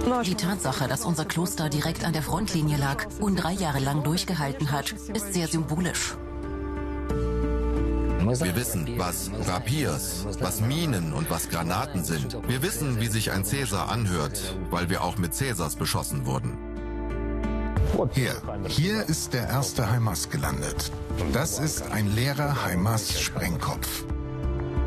Die Tatsache, dass unser Kloster direkt an der Frontlinie lag und 3 Jahre lang durchgehalten hat, ist sehr symbolisch. Wir wissen, was Rapiers, was Minen und was Granaten sind. Wir wissen, wie sich ein Cäsar anhört, weil wir auch mit Cäsars beschossen wurden. Hier ist der erste HIMARS gelandet. Das ist ein leerer HIMARS-Sprengkopf.